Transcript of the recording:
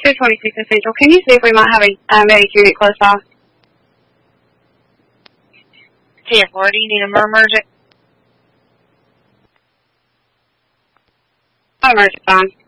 226 Central. Can you see if we might have a medic unit close by? 10-4, do you need a emergent? Emergent, fine.